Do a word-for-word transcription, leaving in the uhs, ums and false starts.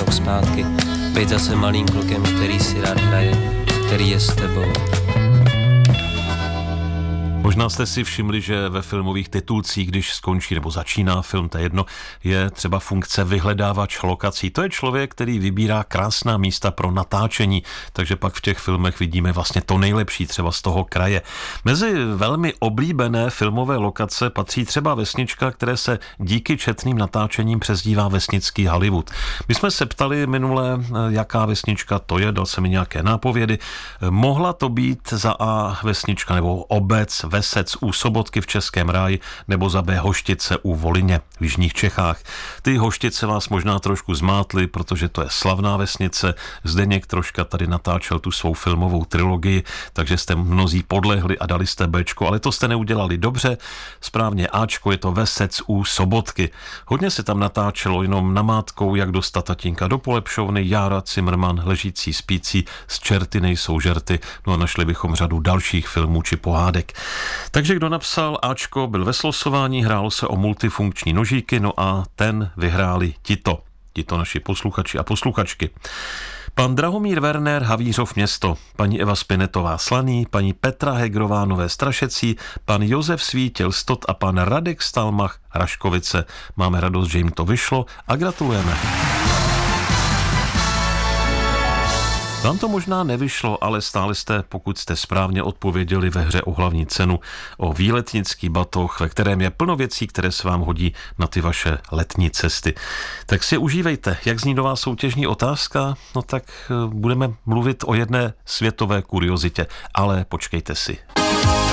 rok zpátky. Být zase malým klukem, který si rád hraje, který je s tebou. Možná jste si všimli, že ve filmových titulcích, když skončí nebo začíná film, to je jedno, je třeba funkce vyhledávač lokací. To je člověk, který vybírá krásná místa pro natáčení, takže pak v těch filmech vidíme vlastně to nejlepší třeba z toho kraje. Mezi velmi oblíbené filmové lokace patří třeba vesnička, které se díky četným natáčením přezdívá vesnický Hollywood. My jsme se ptali minule, jaká vesnička to je, dal se mi nějaké nápovědy. Mohla to být za A vesnička nebo obec, Vesec u Sobotky v Českém ráji nebo za B Hoštice u Volyně v jižních Čechách. Ty Hoštice vás možná trošku zmátly, protože to je slavná vesnice. Zdeněk troška tady natáčel tu svou filmovou trilogii, takže jste mnozí podlehli a dali jste Bčko, ale to jste neudělali dobře. Správně Ačko, je to Vesec u Sobotky. Hodně se tam natáčelo jenom namátkou, jak dostat tatínka do polepšovny, Jára Cimrman, Ležící spící, Z čerty nejsou žerty, no a našli bychom řadu dalších filmů či pohádek. Takže kdo napsal Ačko, byl ve slosování, hrálo se o multifunkční nožíky, no a ten vyhráli tito, tito naši posluchači a posluchačky. Pan Drahomír Werner, Havířov Město, paní Eva Spinetová Slaný, paní Petra Hegrová Nové Strašecí, pan Josef Svítil Stot a pan Radek Stalmach Raškovice. Máme radost, že jim to vyšlo a gratulujeme. Vám to možná nevyšlo, ale stále jste, pokud jste správně odpověděli ve hře o hlavní cenu, o výletnický batoh, ve kterém je plno věcí, které se vám hodí na ty vaše letní cesty. Tak si užívejte. Jak zní nová soutěžní otázka? No tak budeme mluvit o jedné světové kuriozitě, ale počkejte si.